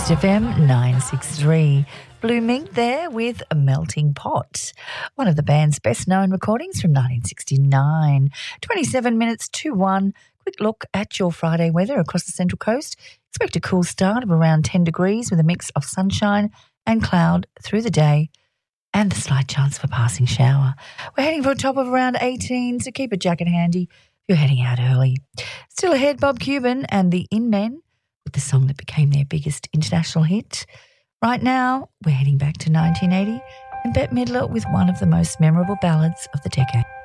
East FM 963. Blue Mink there with A Melting Pot, one of the band's best-known recordings from 1969. 27 minutes to 1. Quick look at your Friday weather across the Central Coast. Expect a cool start of around 10 degrees with a mix of sunshine and cloud through the day and the slight chance for passing shower. We're heading for a top of around 18, so keep a jacket handy if you're heading out early. Still ahead, Bob Cuban and the In Men with the song that became their biggest international hit. Right now, we're heading back to 1980 and Bette Midler with one of the most memorable ballads of the decade.